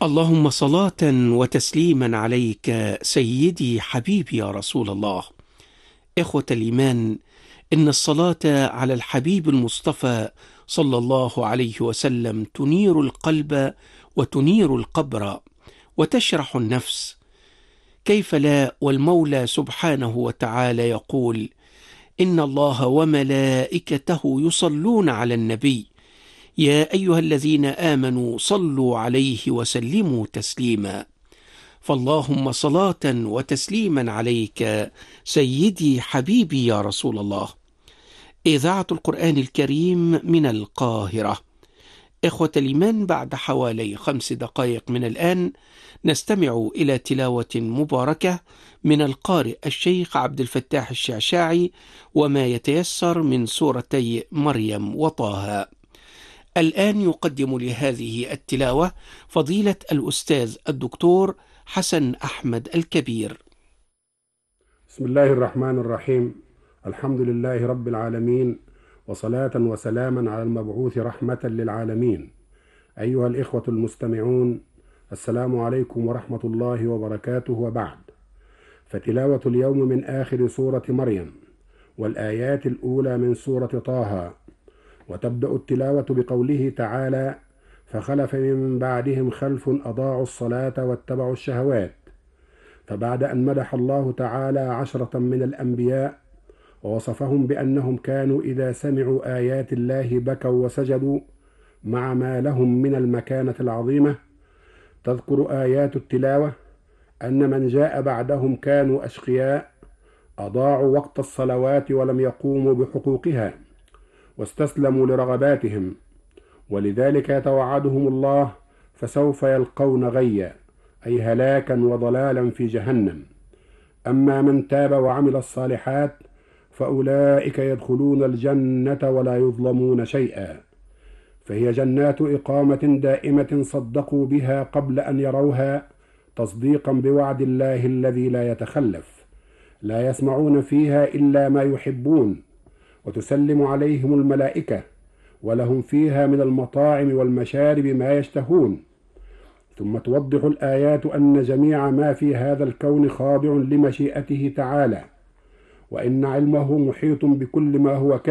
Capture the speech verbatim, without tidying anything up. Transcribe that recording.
اللهم صلاة وتسليما عليك سيدي حبيبي يا رسول الله. إخوة الإيمان، إن الصلاة على الحبيب المصطفى صلى الله عليه وسلم تنير القلب وتنير القبر وتشرح النفس. كيف لا، والمولى سبحانه وتعالى يقول: إن الله وملائكته يصلون على النبي يا أيها الذين آمنوا صلوا عليه وسلموا تسليما. فاللهم صلاة وتسليما عليك سيدي حبيبي يا رسول الله. إذاعة القرآن الكريم من القاهرة. إخوة الإيمان، بعد حوالي خمس دقائق من الآن نستمع إلى تلاوة مباركة من القارئ الشيخ عبد الفتاح الشعشاعي وما يتيسر من سورتي مريم وطه. الآن يقدم لهذه التلاوة فضيلة الأستاذ الدكتور حسن أحمد الكبير. بسم الله الرحمن الرحيم. الحمد لله رب العالمين، وصلاة وسلاما على المبعوث رحمة للعالمين. أيها الإخوة المستمعون، السلام عليكم ورحمة الله وبركاته، وبعد. فتلاوة اليوم من آخر سورة مريم والآيات الأولى من سورة طه. وتبدأ التلاوة بقوله تعالى: فخلف من بعدهم خلف أضاعوا الصلاة واتبعوا الشهوات. فبعد أن مدح الله تعالى عشرة من الأنبياء ووصفهم بأنهم كانوا إذا سمعوا آيات الله بكوا وسجدوا مع ما لهم من المكانة العظيمة، تذكر آيات التلاوة أن من جاء بعدهم كانوا أشقياء، أضاعوا وقت الصلوات ولم يقوموا بحقوقها واستسلموا لرغباتهم، ولذلك يتوعدهم الله فسوف يلقون غيا، أي هلاكا وضلالا في جهنم. أما من تاب وعمل الصالحات فأولئك يدخلون الجنة ولا يظلمون شيئا. فهي جنات إقامة دائمة صدقوا بها قبل أن يروها، تصديقا بوعد الله الذي لا يتخلف. لا يسمعون فيها إلا ما يحبون، وتسلم عليهم الملائكة، ولهم فيها من المطاعم والمشارب ما يشتهون. ثم توضح الآيات أن جميع ما في هذا الكون خاضع لمشيئته تعالى، وإن علمه محيط بكل ما هو كائن.